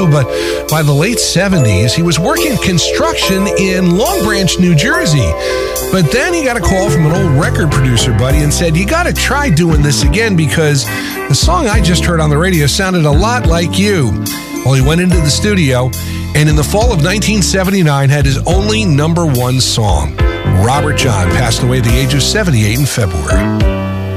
radio, but by the late 70s, he was working construction in Long Branch, New Jersey. But then he got a call from an old record producer buddy and said, you got to try doing this again because the song I just heard on the radio sounded a lot like you. Well, he went into the studio and in the fall of 1979 had his only #1 song. Robert John passed away at the age of 78 in February.